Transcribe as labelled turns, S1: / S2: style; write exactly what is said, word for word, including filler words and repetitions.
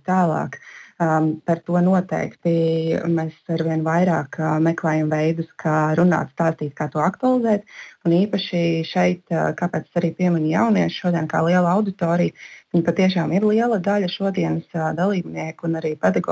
S1: tālāk. Um, par to noteikti mēs arvien vairāk uh, meklējam veidus, kā runāt, stāstīt, kā to aktualizēt. Un īpaši šeit, uh, kāpēc arī pieminu jaunieši šodien kā liela auditorija, viņi patiešām ir liela daļa šodienas uh, dalībnieku un arī pedagoģu